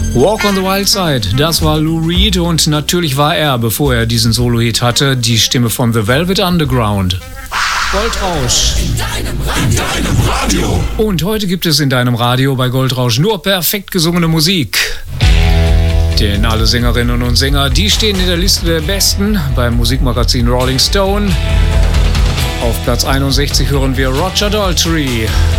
Walk on the Wild Side, das war Lou Reed und natürlich war er, bevor er diesen Solo-Hit hatte, die Stimme von The Velvet Underground. Goldrausch. In deinem Radio. Und heute gibt es in deinem Radio bei Goldrausch nur perfekt gesungene Musik. Denn alle Sängerinnen und Sänger, die stehen in der Liste der Besten beim Musikmagazin Rolling Stone. Auf Platz 61 hören wir Roger Daltrey.